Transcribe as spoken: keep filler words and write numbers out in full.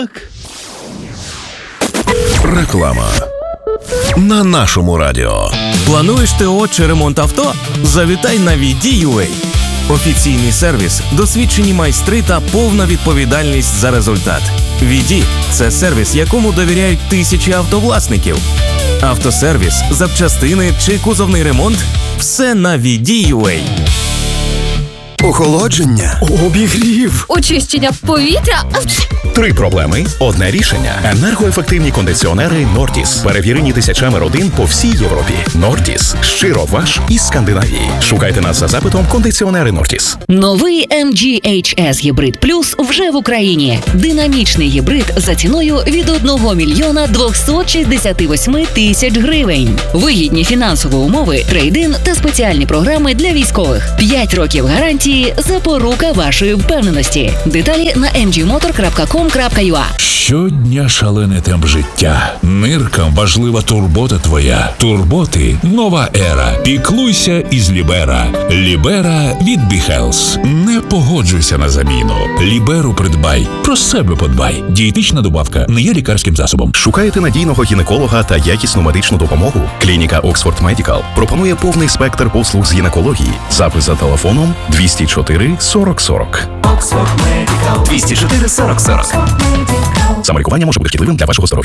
так. Реклама на нашому радіо. Плануєш ТО чи ремонт авто? Завітай на ві ді ю ей. Офіційний сервіс, досвідчені майстри та повна відповідальність за результат. ві ді – це сервіс, якому довіряють тисячі автовласників. Автосервіс, запчастини чи кузовний ремонт – все на ві ді ю ей. Охолодження. Обігрів. Очищення повітря. Три проблеми – одне рішення. Енергоефективні кондиціонери Нортіс. Перевірені тисячами родин по всій Європі. Нортіс. Щиро ваш із Скандинавії. Шукайте нас за запитом кондиціонери Нортіс. Новий ем джі ейч ес Гібрид Плюс вже в Україні. Динамічний гібрид за ціною від одного мільйона двохсот шістдесят восьми тисяч гривень. Вигідні фінансові умови, трейд-ін та спеціальні програми для військових. п'ять років гарантії – запорука вашої впевненості. Деталі на ем джі мотор крапка ком крапка ю а. Щодня шалений темп життя. Ниркам важлива турбота твоя. Турботи – нова ера. Піклуйся із Лібера. Лібера від Біхелс. Не погоджуйся на заміну. Ліберу придбай. Про себе подбай. Дієтична добавка не є лікарським засобом. Шукаєте надійного гінеколога та якісну медичну допомогу? Клініка Оксфорд Медікал пропонує повний спектр послуг з гінекології. Запис за телефоном двісті чотири сорок сорок. двісті чотири сорок сорок. Самолікування може бути шкідливим для вашого здоров'я.